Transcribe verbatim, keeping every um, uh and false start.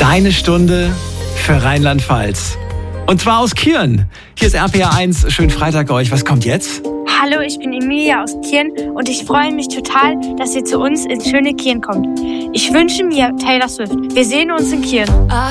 Deine Stunde für Rheinland-Pfalz. Und zwar aus Kirn. Hier ist R P R eins. Schönen Freitag euch. Was kommt jetzt? Hallo, ich bin Emilia aus Kirn und ich freue mich total, dass ihr zu uns ins schöne Kirn kommt. Ich wünsche mir Taylor Swift. Wir sehen uns in Kirn.